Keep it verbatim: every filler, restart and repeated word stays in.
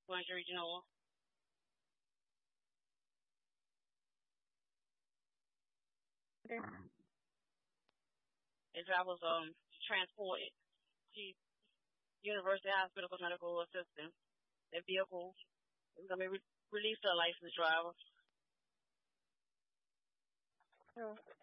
Orange Regional. As I was um transported to University Hospital for medical assistance. The vehicle is gonna be re- released to a licensed driver.